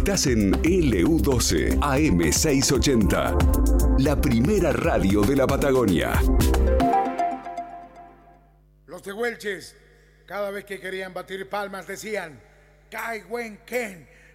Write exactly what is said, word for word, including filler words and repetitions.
Estás en L U doce A M seiscientos ochenta, la primera radio de la Patagonia. Los tehuelches, cada vez que querían batir palmas, decían: Kai Wen Ken,